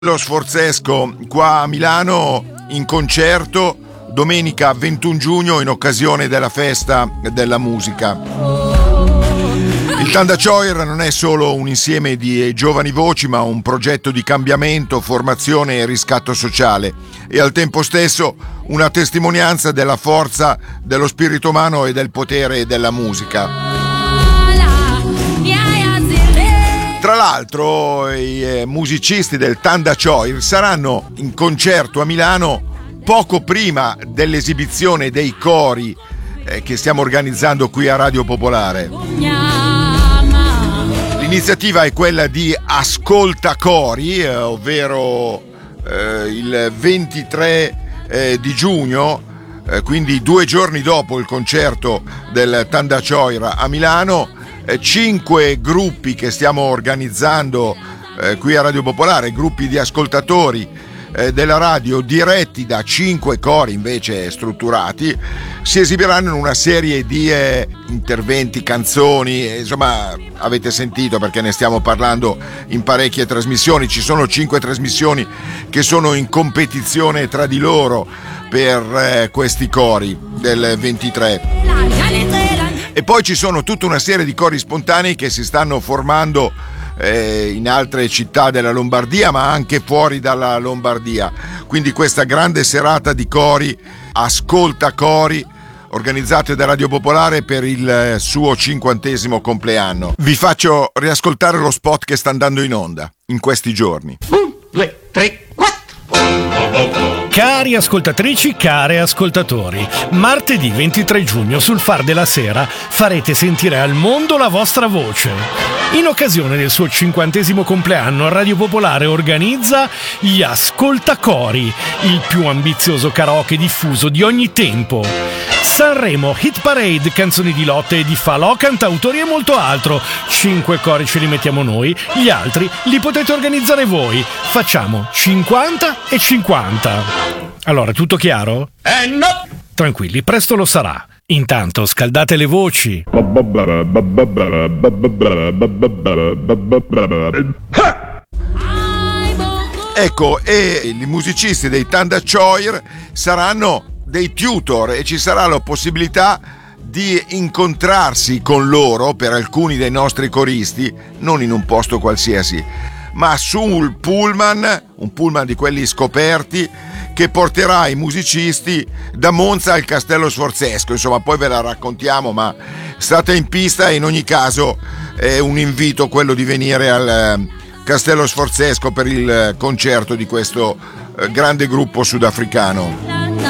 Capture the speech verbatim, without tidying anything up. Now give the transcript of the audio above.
Lo Sforzesco qua a Milano in concerto domenica ventuno giugno in occasione della festa della musica. Il Tanda Choir non è solo un insieme di giovani voci, ma un progetto di cambiamento, formazione e riscatto sociale, e al tempo stesso una testimonianza della forza dello spirito umano e del potere della musica. Tra l'altro i eh, musicisti del Tanda Choir saranno in concerto a Milano poco prima dell'esibizione dei cori eh, che stiamo organizzando qui a Radio Popolare. L'iniziativa è quella di Ascolta Cori, eh, ovvero eh, il ventitré eh, di giugno, eh, quindi due giorni dopo il concerto del Tanda Choir a Milano. Cinque gruppi che stiamo organizzando eh, qui a Radio Popolare, gruppi di ascoltatori eh, della radio diretti da cinque cori invece strutturati, si esibiranno in una serie di eh, interventi, canzoni, eh, insomma avete sentito perché ne stiamo parlando in parecchie trasmissioni. Ci sono cinque trasmissioni che sono in competizione tra di loro per eh, questi cori del ventitré. E poi ci sono tutta una serie di cori spontanei che si stanno formando eh, in altre città della Lombardia, ma anche fuori dalla Lombardia. Quindi questa grande serata di cori, Ascolta Cori, organizzate da Radio Popolare per il suo cinquantesimo compleanno. Vi faccio riascoltare lo spot che sta andando in onda in questi giorni. Un, due, tre, quattro. Cari ascoltatrici, cari ascoltatori, martedì ventitré giugno sul Far della Sera farete sentire al mondo la vostra voce. In occasione del suo cinquantesimo compleanno, Radio Popolare organizza gli Ascolta Cori, il più ambizioso karaoke diffuso di ogni tempo. Sanremo, hit parade, canzoni di lotte e di falò, cantautori e molto altro. Cinque cori ce li mettiamo noi, gli altri li potete organizzare voi. Facciamo cinquanta e cinquanta. Allora, tutto chiaro? Eh no! Tranquilli, presto lo sarà. Intanto scaldate le voci. Ecco, e i musicisti dei Tanda Choir saranno dei tutor e ci sarà la possibilità di incontrarsi con loro, per alcuni dei nostri coristi, non in un posto qualsiasi, ma sul pullman, un pullman di quelli scoperti, che porterà i musicisti da Monza al Castello Sforzesco. Insomma, poi ve la raccontiamo, ma state in pista e in ogni caso è un invito quello di venire al Castello Sforzesco per il concerto di questo grande gruppo sudafricano.